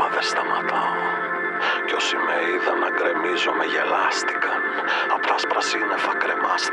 δεν σταματάω. Κι όσοι με είδαν να γκρεμίζω με γελάστηκαν. Απ' τ' άσπρα σύννεφα κρεμάστηκαν.